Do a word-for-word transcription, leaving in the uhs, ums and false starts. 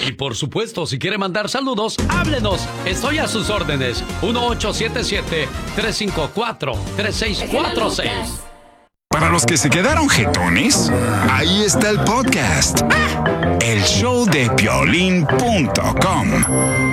Y por supuesto, si quiere mandar saludos, háblenos. Estoy a sus órdenes. uno ocho siete siete, tres cinco cuatro, tres seis cuatro seis. Para los que se quedaron jetones, ahí está el podcast. El show de Piolín punto com.